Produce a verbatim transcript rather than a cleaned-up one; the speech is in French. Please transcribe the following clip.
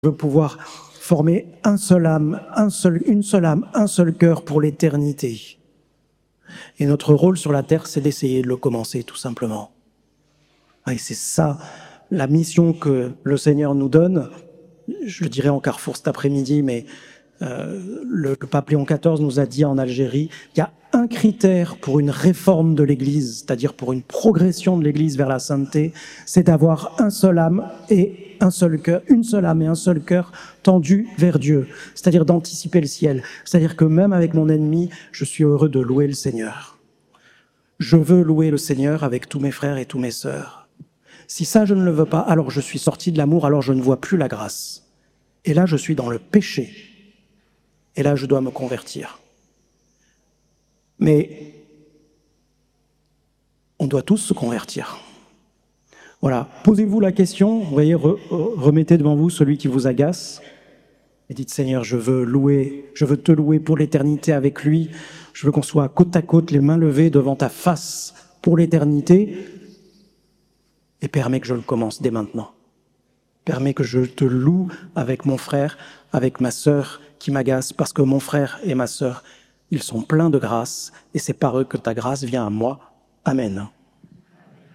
veut pouvoir former un seul âme, un seul, une seule âme, un seul cœur pour l'éternité. Et notre rôle sur la terre, c'est d'essayer de le commencer, tout simplement. Et c'est ça, la mission que le Seigneur nous donne. Je le dirai en carrefour cet après-midi, mais euh, le, le pape Léon quatorze nous a dit en Algérie, il y a un critère pour une réforme de l'Église, c'est-à-dire pour une progression de l'Église vers la sainteté, c'est d'avoir un seul âme et un seul cœur, une seule âme et un seul cœur tendus vers Dieu, c'est-à-dire d'anticiper le ciel. C'est-à-dire que même avec mon ennemi, je suis heureux de louer le Seigneur. Je veux louer le Seigneur avec tous mes frères et tous mes sœurs. Si ça, je ne le veux pas, alors je suis sorti de l'amour, alors je ne vois plus la grâce. Et là, je suis dans le péché. Et là, je dois me convertir. Mais on doit tous se convertir. Voilà, posez-vous la question, vous voyez, re, remettez devant vous celui qui vous agace et dites, Seigneur, je veux louer, je veux te louer pour l'éternité avec lui, je veux qu'on soit côte à côte, les mains levées devant ta face pour l'éternité, et permets que je le commence dès maintenant. Permets que je te loue avec mon frère, avec ma sœur qui m'agace, parce que mon frère et ma sœur, ils sont pleins de grâce, et c'est par eux que ta grâce vient à moi. Amen.